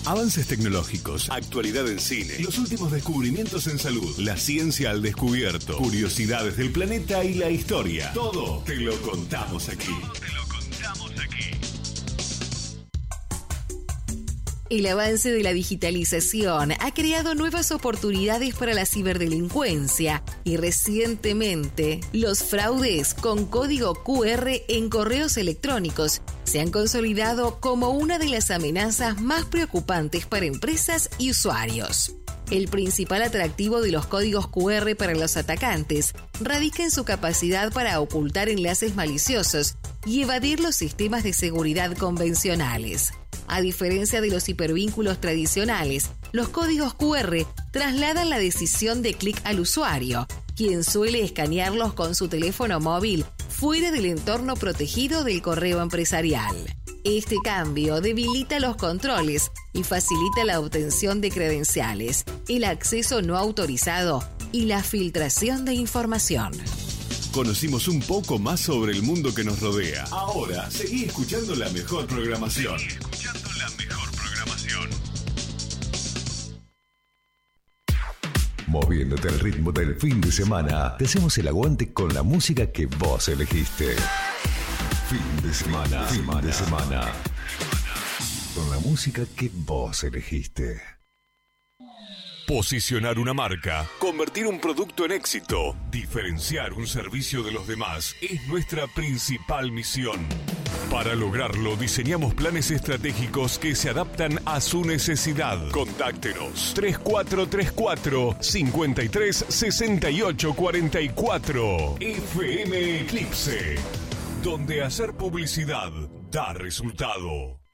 Avances tecnológicos, actualidad en cine, los últimos descubrimientos en salud, la ciencia al descubierto, curiosidades del planeta y la historia. Todo te lo contamos aquí. El avance de la digitalización ha creado nuevas oportunidades para la ciberdelincuencia y recientemente los fraudes con código QR en correos electrónicos se han consolidado como una de las amenazas más preocupantes para empresas y usuarios. El principal atractivo de los códigos QR para los atacantes radica en su capacidad para ocultar enlaces maliciosos y evadir los sistemas de seguridad convencionales. A diferencia de los hipervínculos tradicionales, los códigos QR trasladan la decisión de clic al usuario, quien suele escanearlos con su teléfono móvil fuera del entorno protegido del correo empresarial. Este cambio debilita los controles y facilita la obtención de credenciales, el acceso no autorizado y la filtración de información. Conocimos un poco más sobre el mundo que nos rodea. Ahora, seguí escuchando la mejor programación. Moviéndote al ritmo del fin de semana, te hacemos el aguante con la música que vos elegiste. Fin de semana. Con la música que vos elegiste. Posicionar una marca, convertir un producto en éxito, diferenciar un servicio de los demás es nuestra principal misión. Para lograrlo, diseñamos planes estratégicos que se adaptan a su necesidad. Contáctenos 3434 53 68 44 FM Eclipse, donde hacer publicidad da resultado.